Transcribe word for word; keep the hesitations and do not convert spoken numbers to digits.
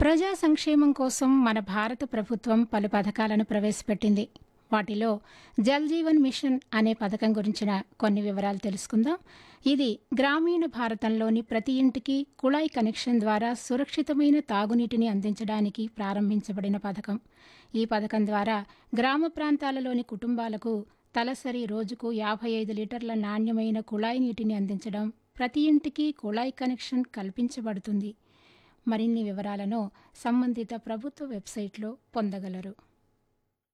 ప్రజా సంక్షేమం కోసం మన భారత ప్రభుత్వం పలు పథకాలను ప్రవేశపెట్టింది. వాటిలో జల్ జీవన్ మిషన్ అనే పథకం గురించిన కొన్ని వివరాలు తెలుసుకుందాం. ఇది గ్రామీణ భారతంలోని ప్రతి ఇంటికి కుళాయి కనెక్షన్ ద్వారా సురక్షితమైన తాగునీటిని అందించడానికి ప్రారంభించబడిన పథకం. ఈ పథకం ద్వారా గ్రామ ప్రాంతాలలోని కుటుంబాలకు తలసరి రోజుకు యాభై ఐదు లీటర్ల నాణ్యమైన కుళాయి నీటిని అందించడం, ప్రతి ఇంటికి కుళాయి కనెక్షన్ కల్పించబడుతుంది. మరిన్ని వివరాలను సంబంధిత ప్రభుత్వ వెబ్సైట్లో పొందగలరు.